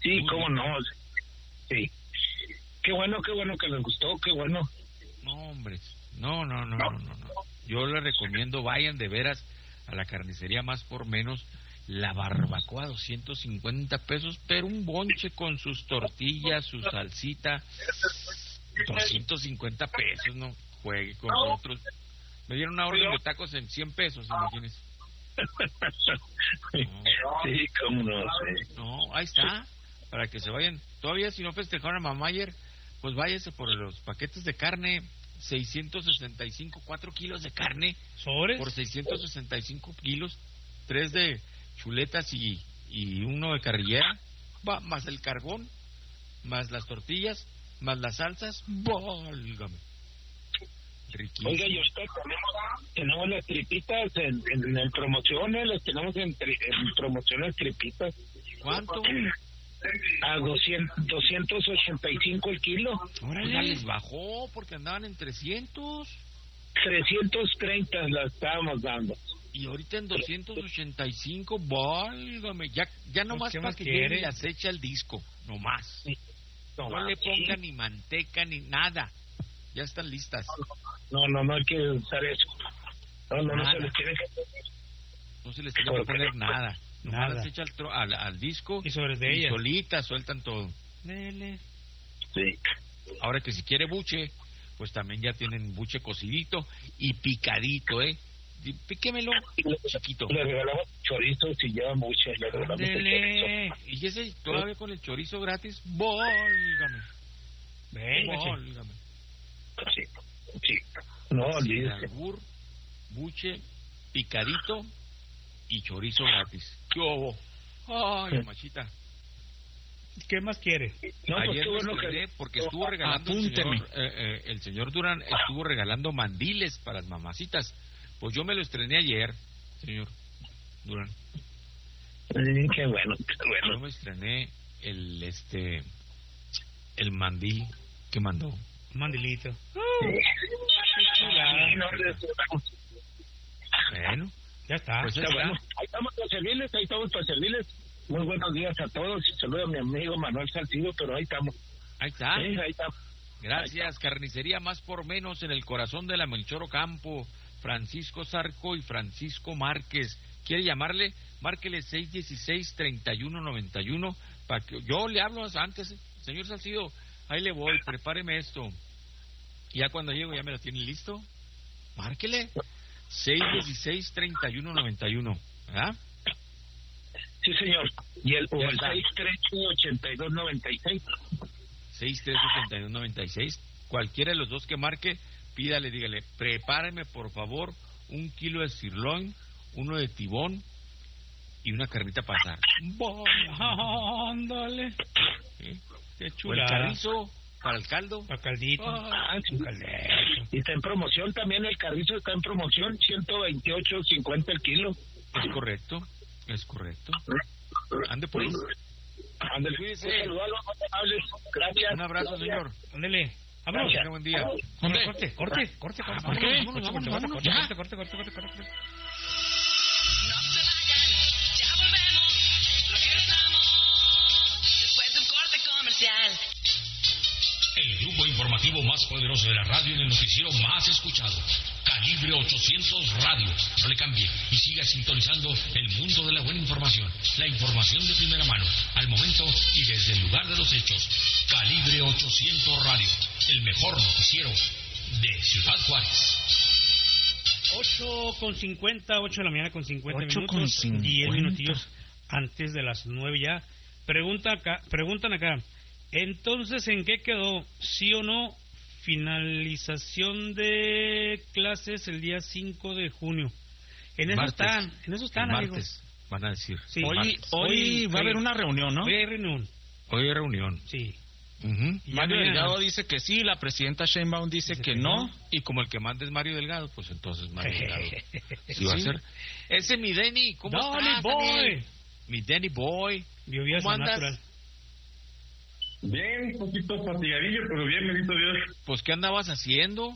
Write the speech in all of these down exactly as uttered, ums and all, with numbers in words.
Sí, cómo no. Sí. Qué bueno, qué bueno que les gustó, qué bueno. No, hombre. No, no, no, no, no, no. Yo les recomiendo, vayan de veras a la carnicería Más por Menos. La barbacoa, doscientos cincuenta pesos, pero un bonche con sus tortillas, su salsita, doscientos cincuenta pesos, no juegue con nosotros. Me dieron una orden de tacos en cien pesos, imagínense. No. Sí, cómo no, sí. No, ahí está, para que se vayan. Todavía si no festejaron a mamá ayer, pues váyase por los paquetes de carne, seiscientos sesenta y cinco, cuatro kilos de carne. ¿Sobres? Por seiscientos sesenta y cinco kilos, tres de chuletas y, y uno de carrillera, va, más el carbón, más las tortillas, más las salsas, válgame. Riquísimo. Oiga, y ahorita tenemos, tenemos las tripitas en, en, en promociones, las tenemos en, tri, en promociones tripitas. ¿Cuánto? A doscientos, doscientos ochenta y cinco el kilo. Ahora ya les bajó porque andaban en trescientos. trescientos treinta las estábamos dando. Y ahorita en doscientos ochenta y cinco, válgame, ya, ya nomás pues, para que quiere? llegue y acecha el disco, nomás. Sí. No, no le pongan ni manteca ni nada. Ya están listas. No, no, no hay que usar eso. No, no, no Nada. se les tiene que... No se les tiene que poner nada. Nomás Nada. las echa al, tro- al, al disco Y sobre de y ellas. solitas sueltan todo. Dele. Sí. Ahora que si quiere buche, pues también ya tienen buche cocidito y picadito, ¿eh? Y píquemelo chiquito. Le regalamos chorizos y lleva mucho. Le regalamos el Dele. Y ese todavía con el chorizo gratis, válgame. Venga, che. Válgame. Sí, sí. No, Sin olvídese. albur, buche, picadito y chorizo gratis. ¿Qué hubo? Ay, machita. ¿Qué más quiere? No, pues Ayer qué me bueno que... estrené porque estuvo regalando el Apúnteme. señor, eh, eh, el señor Durán estuvo regalando mandiles para las mamacitas. Pues yo me lo estrené ayer, señor Durán. Sí, qué bueno, qué Yo bueno. me estrené el este el mandil que mandó. Un mandilito. Sí, no, Bueno, Ya está. pues ahí está está. bueno. Ahí estamos para servirles, ahí estamos para servirles. Muy buenos días a todos. Saludo a mi amigo Manuel Salcido, pero ahí estamos. Ahí está. Sí, ahí estamos. Gracias, Carnicería Más por Menos en el corazón de la Melchor Ocampo, Francisco Zarco y Francisco Márquez. ¿Quiere llamarle? Márquele seis uno seis, tres uno nueve uno para que yo le hablo antes, señor Salcido, ahí le voy, prepáreme esto. Y ya cuando llego ya me lo tiene listo. Márquele seis uno seis, tres uno nueve uno, ¿verdad? Sí, señor. Y el, o Ya el está. seis tres ocho dos nueve seis. seis tres ocho dos nueve seis, cualquiera de los dos que marque, pídale, dígale, prepáreme por favor un kilo de sirloin, uno de tibón y una carnita para asar. Ándale. ¿Sí? Qué O el chulada. carrizo para el caldo. Para caldito. Ah, sí. Un caldito. Y está en promoción también, el carrizo está en promoción, ciento veintiocho cincuenta el kilo. Es correcto, es correcto. Ande por ahí. Ándale. Cuídese. Un saludo a los amables. Gracias. Un abrazo, señor. Ándale. Vámonos. Tenga buen día. Corte, corte, corte, corte, corte. ¿por qué? Vámonos, Vámonos, corte, vámonos, corte, ya. corte, corte, corte, corte, corte, corte. No se vayan, ya volvemos, regresamos después de un corte comercial. El grupo informativo más poderoso de la radio en el noticiero más escuchado. Calibre ochocientos Radio. No le cambie y siga sintonizando el mundo de la buena información. La información de primera mano, al momento y desde el lugar de los hechos. Calibre ochocientos Radio. El mejor noticiero de Ciudad Juárez. ocho con cincuenta, ocho de la mañana con cincuenta ocho con minutos. cincuenta. diez minutillos antes de las nueve ya. Pregunta acá, preguntan acá. Entonces, ¿en qué quedó? ¿Sí o no? Finalización de clases el día cinco de junio. En eso Martes. están, en eso están, El amigos. martes, van a decir. Sí. Hoy, Martes. hoy va a hoy- haber una reunión, ¿no? Hoy hay reunión, Hoy hay reunión. sí. Ujú. Y ya Mario mañana- Delgado dice que sí, la presidenta Sheinbaum dice Dice que que no. no. Y como el que manda es Mario Delgado, pues entonces Mario Delgado sí va a ser. Ese mi Denny, ¿cómo Donny estás, Boy. Daniel? Mi Denny Boy. Biobías ¿Cómo andas? natural. Bien, un poquito fatigadillo, pero bien, bendito Dios. Pues, ¿qué andabas haciendo?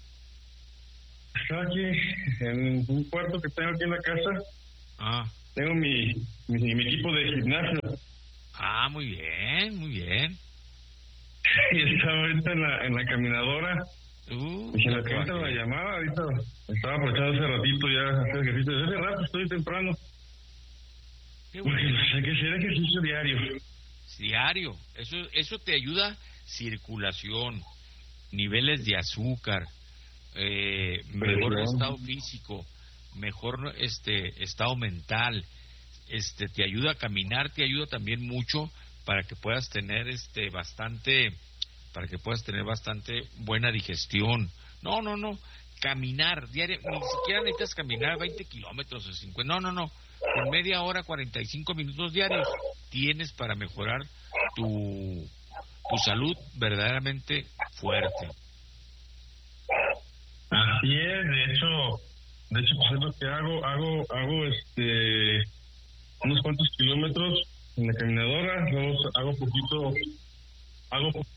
Estoy aquí en un cuarto que tengo aquí en la casa. Ah, Tengo mi, mi, mi equipo de gimnasio. Ah, muy bien, muy bien. Y estaba ahorita en la, en la caminadora. Uh, Dije, ya la te cuenta bajé. la llamada, ahorita estaba aprovechando hace ratito ya a hacer ejercicio. Desde hace rato estoy temprano. Qué Pues bueno. hay que hacer ejercicio diario. Diario. Eso, eso te ayuda circulación, niveles de azúcar, eh, mejor Presión. estado físico, mejor este estado mental. Este te ayuda a caminar, te ayuda también mucho para que puedas tener este bastante para que puedas tener bastante buena digestión. No, no, no. Caminar diario, ni siquiera necesitas caminar veinte kilómetros o cincuenta. No, no, no. Con media hora, cuarenta y cinco minutos diarios, tienes para mejorar tu, tu salud verdaderamente fuerte. Así es, de hecho, de hecho pues es lo que hago, hago, hago este unos cuantos kilómetros en la caminadora, luego hago poquito, hago po-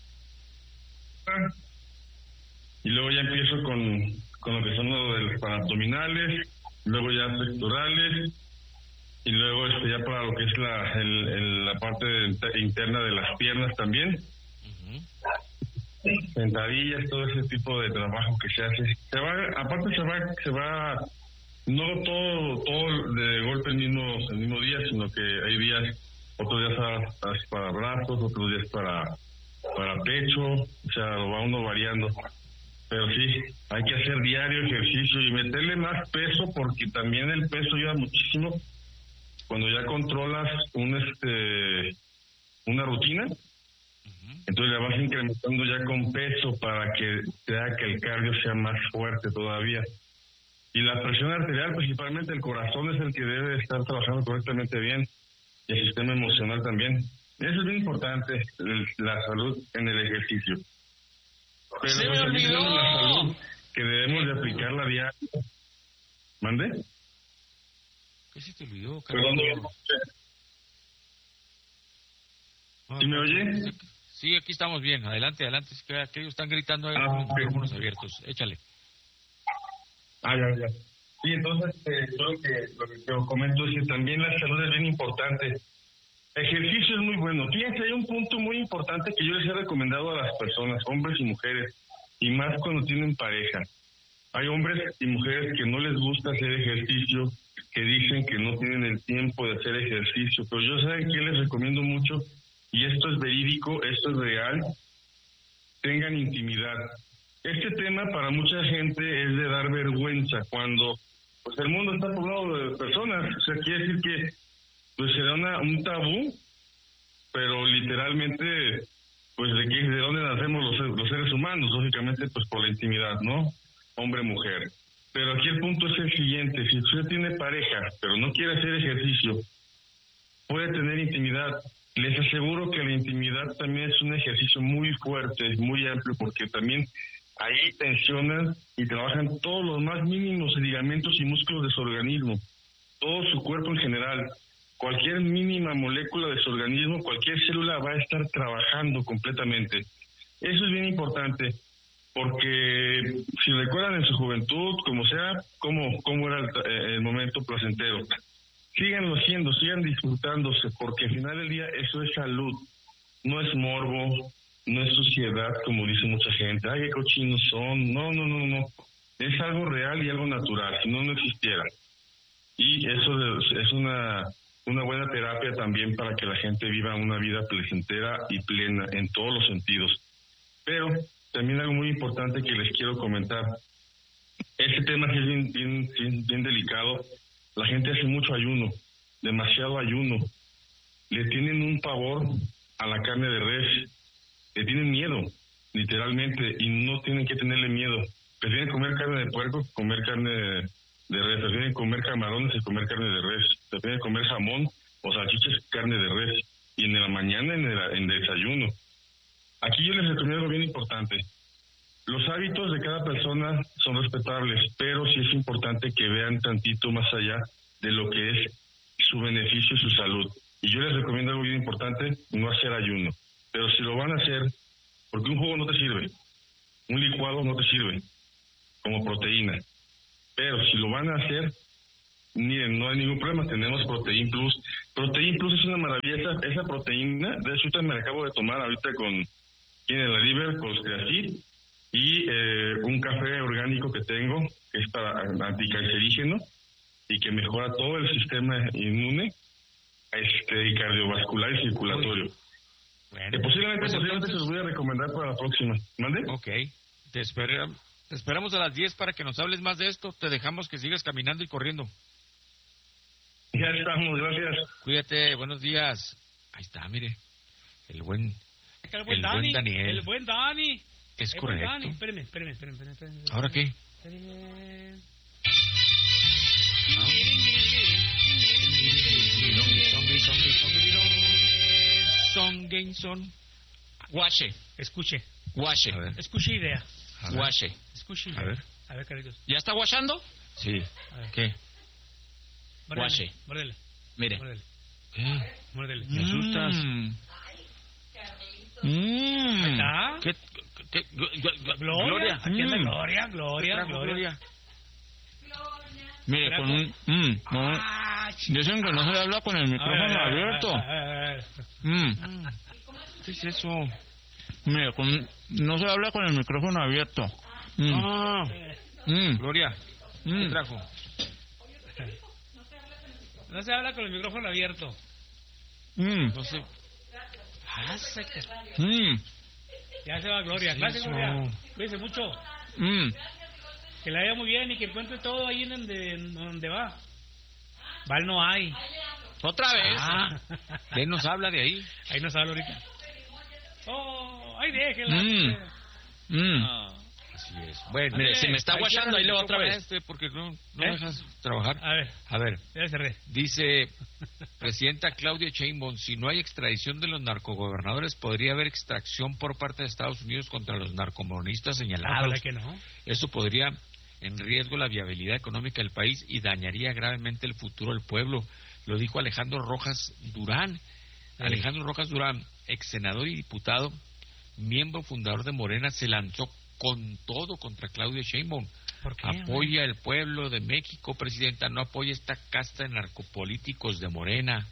y luego ya empiezo con, con lo que son los de los abdominales, luego ya pectorales, y luego este ya para lo que es la, el, el- la parte de- interna de las piernas también. Ujú. Sentadillas, todo ese tipo de trabajo que se hace. Se va, aparte se va, se va, no todo, todo de golpe el mismo, el mismo día, sino que hay días, otros días para, para brazos, otros días para, para pecho, o sea, lo va uno variando. Pero sí, hay que hacer diario ejercicio y meterle más peso, porque también el peso ayuda muchísimo cuando ya controlas un este una rutina. Entonces la vas incrementando ya con peso para que te haga que el cardio sea más fuerte todavía. Y la presión arterial, principalmente el corazón, es el que debe estar trabajando correctamente bien, y el sistema emocional también. Eso es bien importante, el- la salud en el ejercicio. Pero ¡Se me pues también olvidó! tenemos la salud que debemos de aplicarla diario. ¿Mande? ¿Qué se te olvidó, Perdón, Carlos? no- Ah, ¿Sí me oye? Sí, aquí estamos bien. Adelante, adelante. Es que aquellos están gritando ahí Ah, con los ok. micrófonos abiertos. Échale. Ah, ya, ya. Sí, entonces eh, yo lo que, lo que te comento es que también la salud es bien importante. Ejercicio es muy bueno. Fíjense, hay un punto muy importante que yo les he recomendado a las personas, hombres y mujeres, y más cuando tienen pareja. Hay hombres y mujeres que no les gusta hacer ejercicio, que dicen que no tienen el tiempo de hacer ejercicio, pero yo saben que les recomiendo mucho, y esto es verídico, esto es real, tengan intimidad. Este tema para mucha gente es de dar vergüenza cuando pues el mundo está poblado de personas, o sea, quiere decir que pues será una, un tabú, pero literalmente pues de, qué, de dónde nacemos los, los seres humanos, lógicamente pues por la intimidad, ¿no? Hombre-mujer. Pero aquí el punto es el siguiente: si usted tiene pareja pero no quiere hacer ejercicio, puede tener intimidad. Les aseguro que la intimidad también es un ejercicio muy fuerte, muy amplio, porque también ahí tensionan y trabajan todos los más mínimos ligamentos y músculos de su organismo, todo su cuerpo en general. Cualquier mínima molécula de su organismo, cualquier célula va a estar trabajando completamente. Eso es bien importante, porque si recuerdan en su juventud, como sea, cómo, cómo era el, el momento placentero, síganlo haciendo, sigan disfrutándose, porque al final del día eso es salud, no es morbo, no es suciedad, como dice mucha gente. Ay, qué cochinos son. No, no, no, no. Es algo real y algo natural, si no, no existiera. Y eso es, es una, una buena terapia también para que la gente viva una vida placentera y plena en todos los sentidos. Pero también algo muy importante que les quiero comentar. Este tema que es bien, bien, bien, bien delicado. La gente hace mucho ayuno, demasiado ayuno. Le tienen un pavor a la carne de res. Le tienen miedo, literalmente, y no tienen que tenerle miedo. Prefieren comer carne de puerco que comer carne de, de res. Prefieren comer camarones que comer carne de res. Prefieren comer jamón o salchichas que carne de res. Y en la mañana en el, en el desayuno. Aquí yo les recomiendo algo bien importante. Los hábitos de cada persona son respetables, pero sí es importante que vean tantito más allá de lo que es su beneficio y su salud. Y yo les recomiendo algo bien importante: no hacer ayuno. Pero si lo van a hacer, porque un jugo no te sirve, un licuado no te sirve como proteína, pero si lo van a hacer, miren, no hay ningún problema, tenemos Protein Plus. Protein Plus es una maravilla, esa, esa proteína, de hecho me la acabo de tomar ahorita con tiene la liver, con los Creacid, y eh, un café orgánico que tengo, que es para anticancerígeno, y que mejora todo el sistema inmune, este, y cardiovascular y circulatorio. Bueno, eh, posiblemente, pues posiblemente entonces... se los voy a recomendar para la próxima. ¿Mande? Ok, te, espera, te esperamos a las diez para que nos hables más de esto. Te dejamos que sigas caminando y corriendo. Ya estamos, gracias. Cuídate, buenos días. Ahí está, mire. El buen, El buen, el Dani, buen Daniel. El buen Dani. Es el correcto. Buen Dani. Espérame, espérame, espérame, espérame, espérame. ¿Ahora qué? Espérame. Son Gainson. Guache, Escuche, guache, A ver. escuche idea. A ver. guache. Escuche A idea. ver. A ver, caritos. ¿Ya está guachando? Sí. A ver. ¿Qué? Muérdele, Guache. Muérdele, Mire. muérdele, ¿Qué? muérdele. Me asustas. Mm. Mm. Ahí está. ¿Qué? ¿Qué? ¿Qué? Gloria. Aquí anda Mm. Gloria, ¿Qué Gloria, trajo Gloria. Mire, con un... Mm, no. Ah, Dicen que no se le habla con el a ver, micrófono a ver, abierto. a ver, a ver, a ver. Mm. ¿Qué es eso? Mire, con... no se habla con el micrófono abierto. Mm. Ah, Mm. Gloria, ¿qué Mm. trajo? No se habla con el micrófono abierto. Mm. No sé. Ah, se que- Mm. Ya se va Gloria. Sí, Gracias, eso. Gloria. Cuídense mucho. Mm. Que la vaya muy bien y que encuentre todo ahí en donde, en donde va. Val no hay. Otra vez. Ah, ¿quién nos habla de ahí? Ahí nos habla ahorita. Oh, ahí déjela. Mm. Mm. Ah. Así es. Bueno, Mire, si me está guachando, ahí le va otra vez. Este porque no, no ¿Eh? dejas trabajar. A ver, A ver, ya cerré. dice presidenta Claudia Sheinbaum, si no hay extradición de los narcogobernadores, podría haber extracción por parte de Estados Unidos contra los narcomonistas señalados. Ojalá que no. Eso podría en riesgo la viabilidad económica del país y dañaría gravemente el futuro del pueblo. Lo dijo Alejandro Rojas Durán. Sí. Alejandro Rojas Durán, ex senador y diputado, miembro fundador de Morena, se lanzó con todo contra Claudia Sheinbaum. ¿Por qué? Apoya al pueblo de México, presidenta, no apoya esta casta de narcopolíticos de Morena.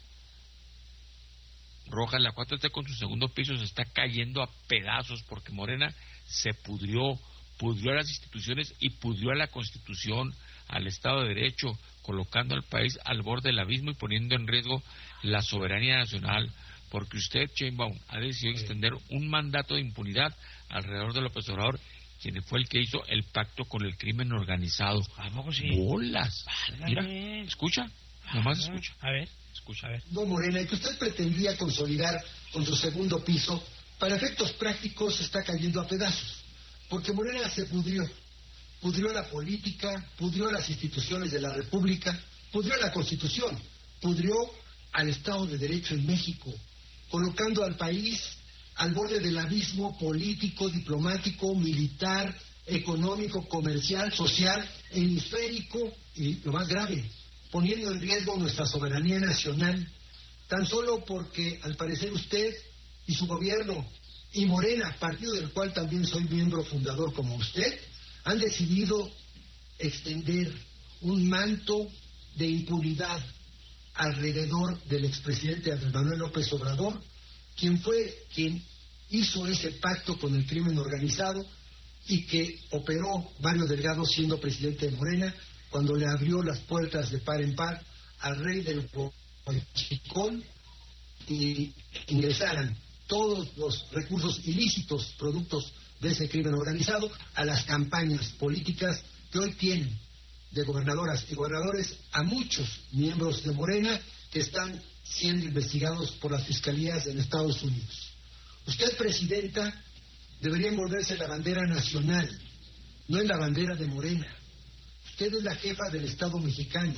Rojas, la cuatro T con su segundo piso se está cayendo a pedazos porque Morena se pudrió, pudrió a las instituciones y pudrió a la Constitución, al Estado de Derecho, colocando al país al borde del abismo y poniendo en riesgo la soberanía nacional, porque usted, Sheinbaum, ha decidido Sí. extender un mandato de impunidad alrededor de López Obrador, quien fue el que hizo el pacto con el crimen organizado. ¿A poco sí? ¡Bolas! Mira, Válgame. escucha, nomás escucha, A ver, escucha. a ver. No, Morena, y que usted pretendía consolidar con su segundo piso, para efectos prácticos se está cayendo a pedazos, porque Morena se pudrió, pudrió la política, pudrió las instituciones de la República, pudrió la Constitución, pudrió al Estado de Derecho en México, colocando al país al borde del abismo político, diplomático, militar, económico, comercial, social, hemisférico y lo más grave, poniendo en riesgo nuestra soberanía nacional, tan solo porque al parecer usted y su gobierno y Morena, partido del cual también soy miembro fundador como usted, han decidido extender un manto de impunidad alrededor del expresidente Andrés Manuel López Obrador, quien fue quien hizo ese pacto con el crimen organizado y que operó Mario Delgado siendo presidente de Morena cuando le abrió las puertas de par en par al rey del Huachicol y ingresaran todos los recursos ilícitos productos de ese crimen organizado a las campañas políticas que hoy tienen de gobernadoras y gobernadores a muchos miembros de Morena que están siendo investigados por las fiscalías en Estados Unidos. Usted, presidenta, debería envolverse en la bandera nacional, no en la bandera de Morena. Usted es la jefa del Estado mexicano,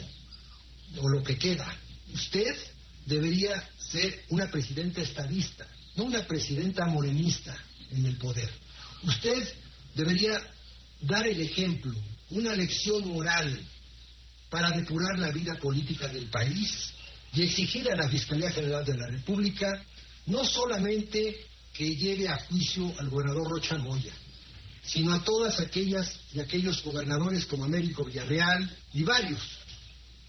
o lo que queda. Usted debería ser una presidenta estadista, no una presidenta morenista en el poder. Usted debería dar el ejemplo, una lección moral para depurar la vida política del país y exigir a la Fiscalía General de la República no solamente que lleve a juicio al gobernador Rocha Moya, sino a todas aquellas y aquellos gobernadores como Américo Villarreal y varios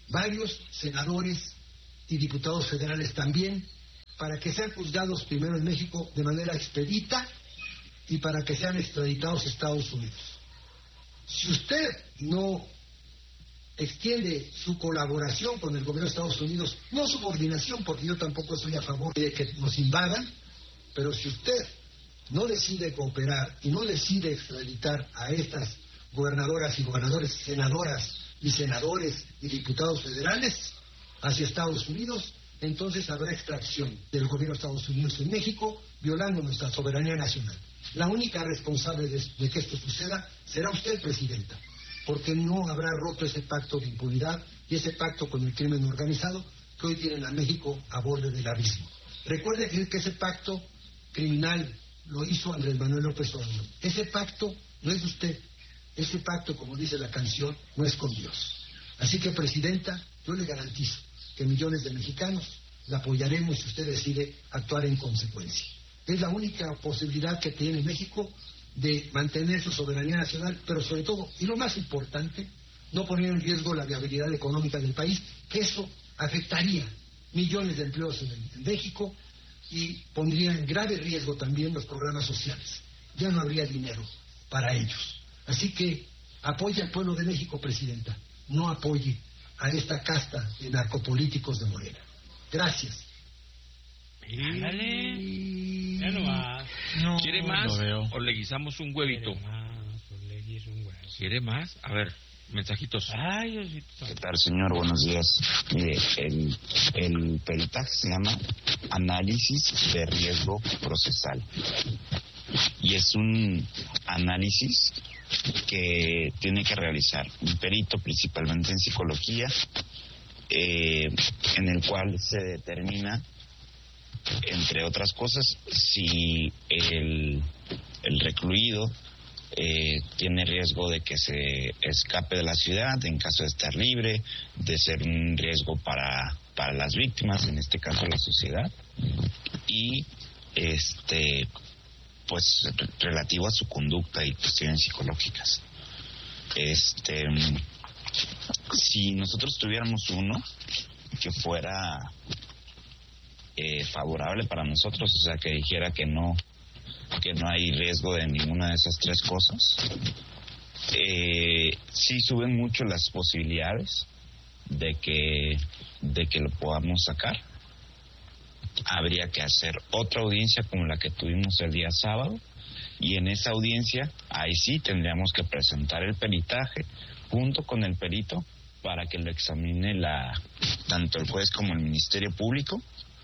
varios senadores y diputados federales también, para que sean juzgados primero en México de manera expedita y para que sean extraditados a Estados Unidos. Si usted no extiende su colaboración con el gobierno de Estados Unidos, no subordinación, porque yo tampoco estoy a favor de que nos invadan, pero si usted no decide cooperar y no decide extraditar a estas gobernadoras y gobernadores, senadoras y senadores y diputados federales hacia Estados Unidos, entonces habrá extracción del gobierno de Estados Unidos en México, violando nuestra soberanía nacional. La única responsable de, de que esto suceda será usted, Presidenta, porque no habrá roto ese pacto de impunidad y ese pacto con el crimen organizado que hoy tienen a México a borde del abismo. Recuerde que, que ese pacto criminal lo hizo Andrés Manuel López Obrador. Ese pacto no es de usted. Ese pacto, como dice la canción, no es con Dios. Así que, Presidenta, yo le garantizo que millones de mexicanos la apoyaremos si usted decide actuar en consecuencia. Es la única posibilidad que tiene México de mantener su soberanía nacional, pero sobre todo, y lo más importante, no poner en riesgo la viabilidad económica del país, que eso afectaría millones de empleos en, en México y pondría en grave riesgo también los programas sociales. Ya no habría dinero para ellos. Así que apoye al pueblo de México, Presidenta, no apoye a esta casta de narcopolíticos de Morena. Gracias. Ándale. Ya no va. No, ¿quiere más o le guisamos un huevito? ¿Quiere más o le guiso un huevo? ¿Quiere más? A ver, mensajitos. Ay, Diosito. ¿Qué tal, señor? Buenos días. Mire, el, el peritaje se llama Análisis de Riesgo Procesal. Y es un análisis que tiene que realizar un perito, principalmente en psicología, eh, en el cual se determina, entre otras cosas, si el, el recluido eh, tiene riesgo de que se escape de la ciudad en caso de estar libre, de ser un riesgo para, para las víctimas, en este caso la sociedad, y este pues relativo a su conducta y cuestiones psicológicas. Este, si nosotros tuviéramos uno que fuera eh, favorable para nosotros, o sea, que dijera que no, que no hay riesgo de ninguna de esas tres cosas, eh, sí suben mucho las posibilidades de que, de que lo podamos sacar. Habría que hacer otra audiencia como la que tuvimos el día sábado, y en esa audiencia ahí sí tendríamos que presentar el peritaje junto con el perito para que lo examine la tanto el juez como el Ministerio Público,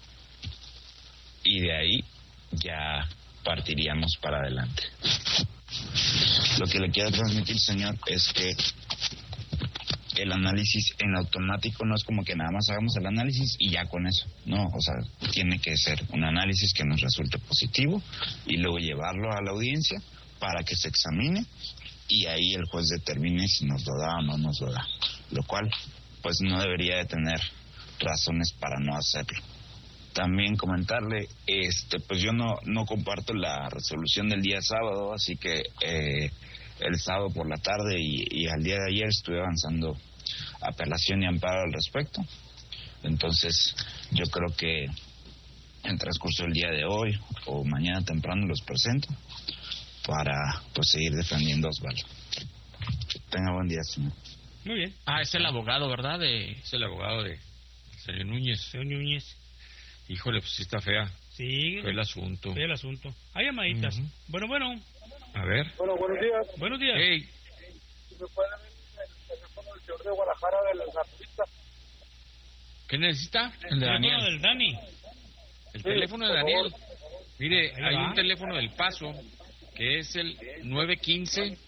y de ahí ya partiríamos para adelante. Lo que le quiero transmitir, señor, es que el análisis en automático no es como que nada más hagamos el análisis y ya con eso. No, o sea, tiene que ser un análisis que nos resulte positivo y luego llevarlo a la audiencia para que se examine y ahí el juez determine si nos lo da o no nos lo da. Lo cual, pues no debería de tener razones para no hacerlo. También comentarle, este, pues yo no, no comparto la resolución del día sábado, así que eh, el sábado por la tarde y, y al día de ayer estuve avanzando apelación y amparo al respecto. Entonces yo creo que en transcurso del día de hoy o mañana temprano los presento para pues seguir defendiendo a Osvaldo. Tenga buen día, señor. Muy bien. Ah, es el abogado, ¿verdad? De, es el abogado de señor Núñez. Señor Núñez. Híjole, pues sí está fea. Sí. Fue el asunto. Fue el asunto. Hay llamaditas. Uh-huh. Bueno, bueno. A ver. Bueno, buenos días. Buenos días. Hey. Si me pueden el teléfono del señor de Guadalajara de la naturista. ¿Qué necesita? El, el de Daniel. teléfono del Dani. El sí, teléfono de Daniel. Favor. Mire, Ahí hay va. un teléfono del Paso que es el nueve uno cinco,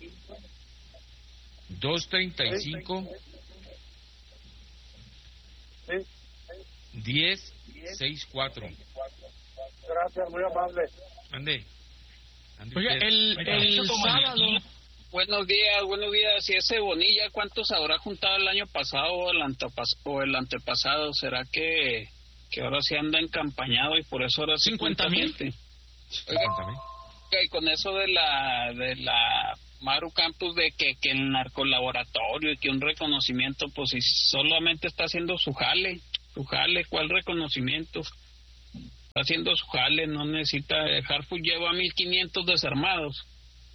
dos tres cinco, Sí. diez sesenta y cuatro. Gracias, muy amable. Ande. Ande Oye, usted. el, el sábado... Buenos días, buenos días. ¿Y ese Bonilla cuántos habrá juntado el año pasado o el, antepas o el antepasado? ¿Será que, que ahora sí anda encampañado y por eso ahora sí ¿cincuenta mil? Oiga, y con eso de la de la Maru Campos de que, que el narcolaboratorio y que un reconocimiento, pues si solamente está haciendo su jale, su jale, ¿cuál reconocimiento? Está haciendo su jale, no necesita. Harfuch lleva a mil quinientos desarmados,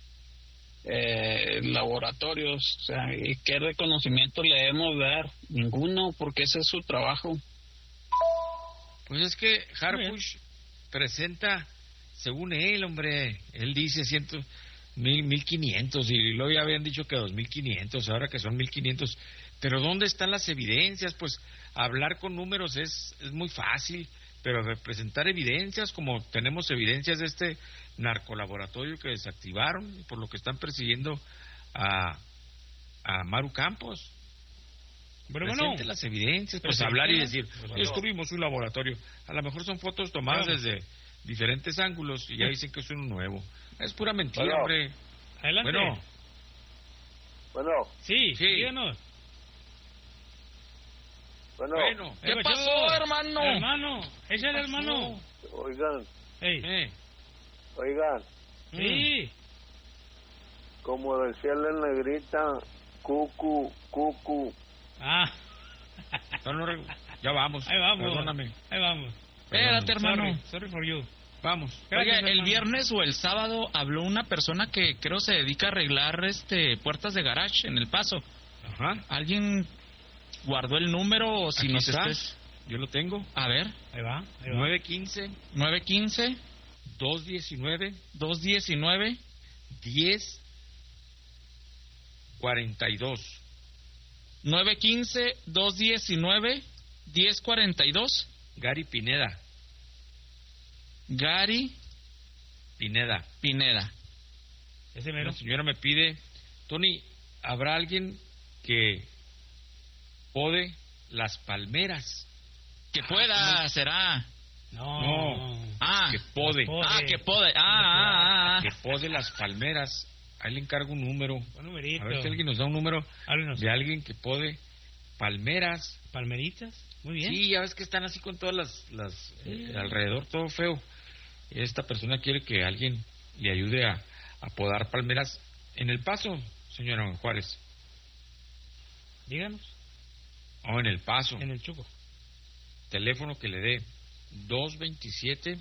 eh, laboratorios, o sea, ¿y qué reconocimiento le debemos dar? Ninguno, porque ese es su trabajo. Pues es que Harfuch presenta, según él, hombre, él dice ciento, mil, mil quinientos, y luego ya habían dicho que dos mil quinientos, ahora que son mil quinientos, pero ¿dónde están las evidencias? Pues hablar con números es, es muy fácil, pero presentar evidencias, como tenemos evidencias de este narcolaboratorio que desactivaron, por lo que están persiguiendo a, a Maru Campos. Pero Presente bueno, las evidencias, pues presente, hablar y decir, pues, descubrimos un laboratorio. A lo mejor son fotos tomadas Bueno. desde diferentes ángulos y ya dicen que es uno nuevo. Es pura mentira, Bueno. hombre. Adelante. Bueno, Bueno, Sí, Sí. díganos. bueno, bueno. ¿Qué pasó, hermano? Hermano, échale, hermano. oigan, Ey. Eh, oigan, Sí. como decía la negrita, cucu, cucu. Ah, no, no, re- ya vamos. ahí vamos. Perdóname. Ahí vamos. Espérate, hermano. Sorry, sorry for you. Vamos. Oye, Gracias, el hermano. viernes o el sábado habló una persona que creo se dedica a arreglar este puertas de garage en El Paso. Ajá. ¿Alguien guardó el número o si Aquí nos está. estés... Yo lo tengo. A ver, Ahí va, ahí va. nueve quince, nueve quince, dos diecinueve, dos diecinueve, diez cuarenta y dos. nueve quince, dos diecinueve, diez cuarenta y dos. Gary Pineda. Gary Pineda. Pineda. Ese mero. La señora me pide, Tony, ¿habrá alguien que pode las palmeras? Que pueda, será. No. No. Ah, Que pode. Pode. ah, que puede. Ah, ah, ah, Que pode las palmeras. Ahí le encargo un número. Un numerito. A ver si alguien nos da un número Háblenos. de alguien que pode palmeras. Palmeritas. Muy bien. Sí, ya ves que están así con todas las, las eh, alrededor, todo feo. Esta persona quiere que alguien le ayude a, a podar palmeras en El Paso, señora Juárez. Díganos. O en El Paso. En el Chuco. Teléfono que le dé dos veintisiete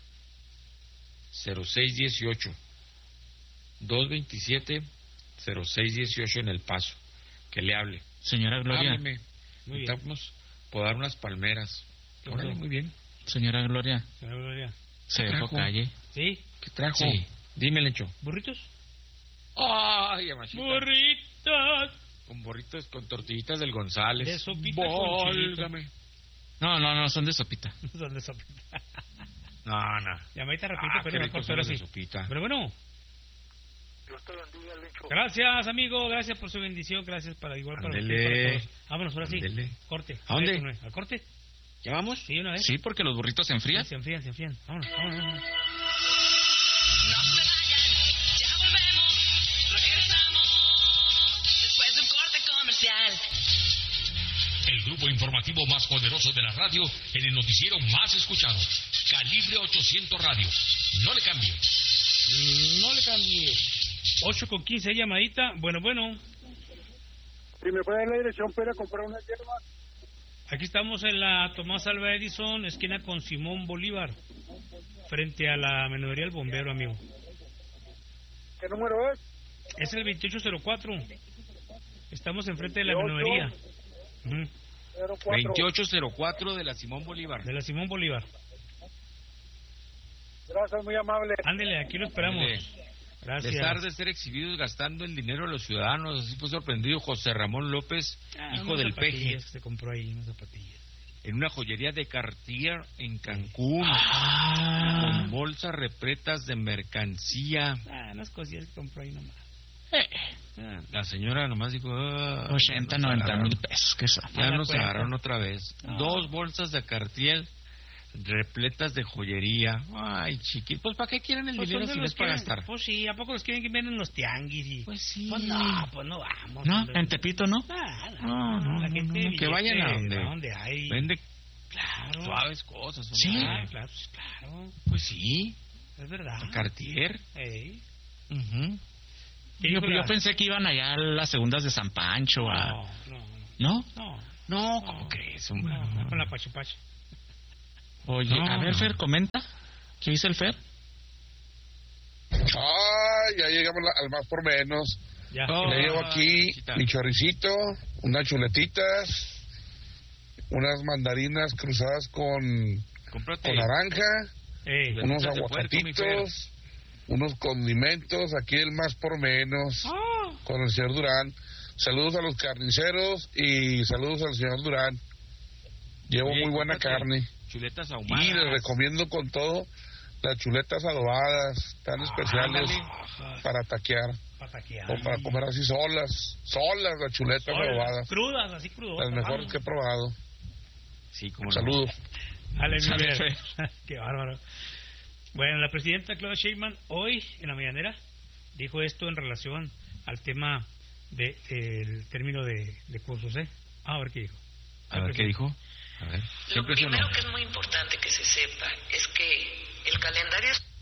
cero seis dieciocho. dos veintisiete cero seis dieciocho en El Paso. Que le hable. Señora Gloria. Hábleme. Muy bien. Necesitamos podar unas palmeras. Qué Órale, bueno. muy bien. Señora Gloria. Señora Gloria. Se ¿Qué dejó trajo? calle. ¿Sí? ¿Qué trajo? Sí. Dime, Lencho. ¿Burritos? Ay, amachita. Burritos. Con borritos, con tortillitas del González. De sopita con chilito. Válgame. No, no, no, son de sopita. Son de sopita. No, no. Llamadita rapidito, Ah, pero qué no ricos corto, son ahora los de sí. sopita. Pero bueno, Dios te bendiga, Lencho. gracias, amigo. Gracias por su bendición. Gracias para igual para usted y Ándele. para todos. Vámonos, ahora sí. Ándele. Corte. ¿A dónde? Ahí, ¿Al corte? ¿Ya vamos? Sí, una vez. Sí, porque los burritos se enfrían. Sí, se enfrían, se enfrían. Vámonos, vámonos, vámonos. No se vayan, ya volvemos, regresamos después de un corte comercial. El grupo informativo más poderoso de la radio en el noticiero más escuchado. Calibre ochocientos Radio. No le cambie. No le cambie. ocho con quince, llamadita. Bueno, bueno. Si me puede dar la dirección para ir a comprar unas hierbas. Aquí estamos en la Tomás Alva Edison, esquina con Simón Bolívar, frente a la menudería El Bombero, amigo. ¿Qué número es? Es el veintiocho cero cuatro. Estamos enfrente de la veintiocho. menudería. Ujú. cero cuatro. veintiocho cero cuatro de la Simón Bolívar. De la Simón Bolívar. Gracias, muy amable. Ándele, aquí lo esperamos. Ándele. Gracias. Pesar de ser exhibidos gastando el dinero de los ciudadanos, así fue sorprendido José Ramón López, Ah, hijo unas del peje, zapatillas que se compró ahí, unas zapatillas. en una joyería de Cartier en Cancún, Ah. con bolsas repletas de mercancía. Ah, unas cosillas que compró ahí nomás. Ah, La señora nomás dijo, ah, ochenta, nos noventa agarraron. mil pesos. ¿Qué son? Ya Ah, nos cuenta. agarraron otra vez. No. Dos bolsas de Cartier repletas de joyería. Ay, chiquito. Pues, ¿para qué quieren el Pues, dinero ¿dónde si no los es para quieren? gastar? Pues sí, ¿a poco los quieren que vienen los tianguis? Y... Pues sí. Pues no, pues no vamos. No, hombre. en Tepito, ¿no? Ah, no, No, no, la no, gente no, billete, que vayan a donde- a donde hay. Vende Claro. suaves cosas. Sí. hombre. Ah, claro, pues, claro. Pues sí. Es verdad. Cartier. Ey. Ujú. Yo, yo pensé que iban allá a las segundas de San Pancho. No, a... no, ¿No? no. No, ¿cómo crees? Hombre? No, con la Pacho Pacho. Oye, No, a ver, no. Fer, comenta. ¿Qué dice el Fer? Ay, ya llegamos la- al más por menos. Ya. Le llevo aquí chiquita. mi choricito, unas chuletitas, unas mandarinas cruzadas con, Cómprate. con naranja, Ey. unos Chuletitas de puerco, mi Fer. aguacatitos, unos condimentos, aquí el más por menos, Ah. con el señor Durán. Saludos a los carniceros y saludos al señor Durán. Llevo Oye, muy buena cómprate carne. Chuletas ahumadas. Y les recomiendo con todo las chuletas adobadas, tan especiales ándale. para taquear Pataquear. o para comer así solas, solas las chuletas Solas, adobadas, Crudas, así crudas. las mejores que he probado. Sí, como no. Saludos. Ale, mi Sale, Fer. Qué bárbaro. Bueno, la presidenta Claudia Sheinbaum hoy en la mañanera dijo esto en relación al tema de, del término de, de cursos, ¿eh? Ah, a ver qué dijo. A ver qué dijo. A ver. Lo Siempre se primero no. que es muy importante que se sepa es que el calendario es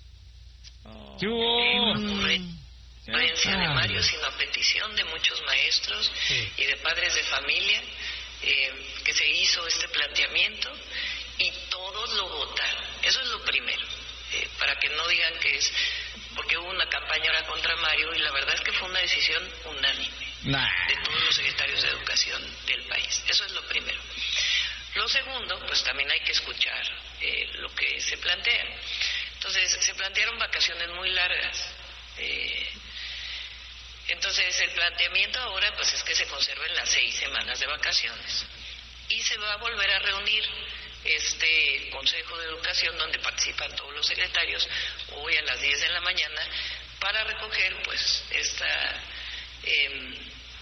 ¿Qué hubo? no ocurre influencia de Mario, sino a petición de muchos maestros Sí. y de padres de familia eh, que se hizo este planteamiento y todos lo votaron. Eso es lo primero, eh, para que no digan que es porque hubo una campaña ahora contra Mario y la verdad es que fue una decisión unánime Nah. de todos los secretarios de educación del país. Eso es lo primero. Lo segundo, pues también hay que escuchar eh, lo que se plantea. Entonces, se plantearon vacaciones muy largas. Eh, entonces, el planteamiento ahora pues es que se conserven las seis semanas de vacaciones. Y se va a volver a reunir este Consejo de Educación donde participan todos los secretarios hoy a las diez de la mañana para recoger pues esta... Eh,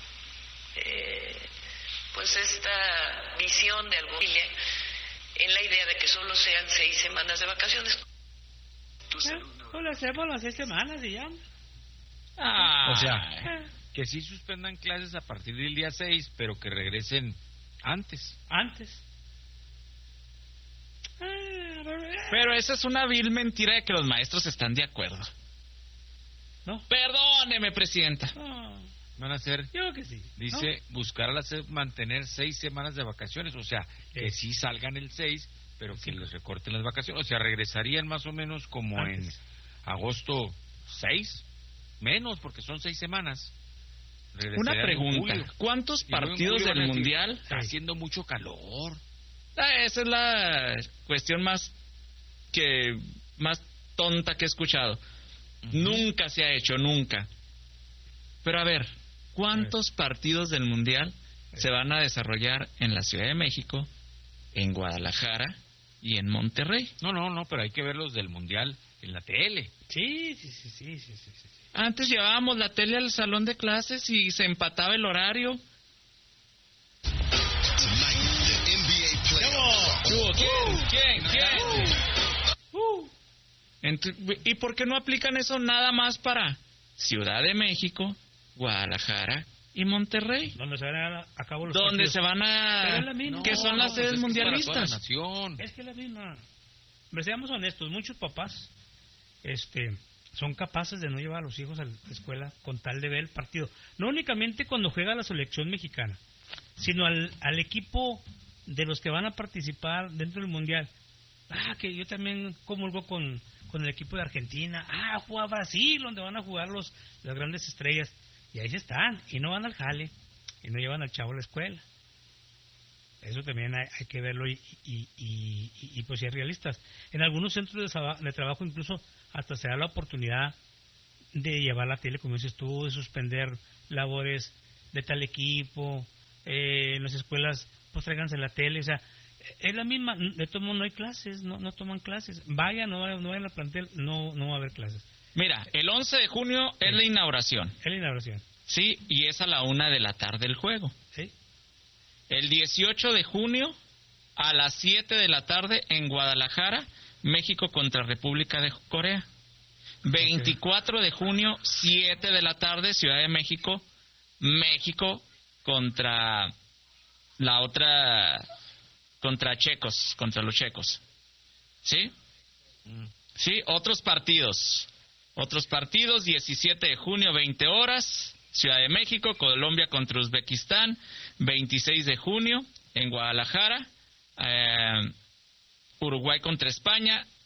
eh, pues esta visión de alguna familia en la idea de que solo sean seis semanas de vacaciones. Tu salud. Pues lo hacemos las seis semanas y ya. Ah, O sea, que sí suspendan clases a partir del día seis, pero que regresen antes. Antes. pero esa es una vil mentira de que los maestros están de acuerdo. ¿No? Perdóneme, presidenta. No, Van a ser, yo creo que sí. dice, buscar a las, mantener seis semanas de vacaciones. O sea, que sí salgan el seis, pero que les recorten las vacaciones. O sea, regresarían más o menos como Antes. en agosto seis, menos, porque son seis semanas. Una Regresarían en pregunta. julio. ¿Cuántos Y luego en partidos julio van del a decir, Mundial? Está haciendo mucho calor. Ah, esa es la cuestión más que más tonta que he escuchado. Nunca se ha hecho, nunca. Pero a ver, ¿cuántos partidos del Mundial se van a desarrollar en la Ciudad de México, en Guadalajara y en Monterrey? No, no, no, pero hay que ver los del Mundial en la tele. Sí, sí, sí, sí, sí, sí, sí. Antes llevábamos la tele al salón de clases y se empataba el horario. ¿Quién? ¿Quién? ¿Quién? Uh, Ent- ¿Y por qué no aplican eso nada más para Ciudad de México, Guadalajara y Monterrey? ¿Dónde se van a, a cabo los Donde partidos? se van Pero es la a... misma. que son No, las no, sedes pues es que es para toda mundialistas. la nación. Es que es la misma. Pero seamos honestos, muchos papás este, son capaces de no llevar a los hijos a la escuela con tal de ver el partido. No únicamente cuando juega la selección mexicana, sino al, al equipo de los que van a participar dentro del Mundial. Ah, que yo también comulgo con, con el equipo de Argentina. Ah, juega Brasil, donde van a jugar los las grandes estrellas. Y ahí se están, y no van al jale, y no llevan al chavo a la escuela. Eso también hay, hay que verlo y, y, y, y, y, pues ser realistas. En algunos centros de, saba- de trabajo incluso hasta se da la oportunidad de llevar la tele, como dices tú, de suspender labores de tal equipo. Eh, en las escuelas, pues tráiganse la tele. O sea, es la misma. De todo modo no hay clases, no, no toman clases. Vayan, no, vayan- no vayan al plantel, no, no va a haber clases. Mira, el once de junio es la inauguración. Es la inauguración. Sí, y es a la una de la tarde el juego. Sí. El dieciocho de junio a las siete de la tarde en Guadalajara, México contra República de Corea. veinticuatro de junio, siete de la tarde, Ciudad de México, México contra la otra, contra checos, contra los checos. ¿Sí? Sí, otros partidos. Otros partidos, diecisiete de junio, veinte horas, Ciudad de México, Colombia contra Uzbekistán, veintiséis de junio, en Guadalajara, eh, Uruguay contra España,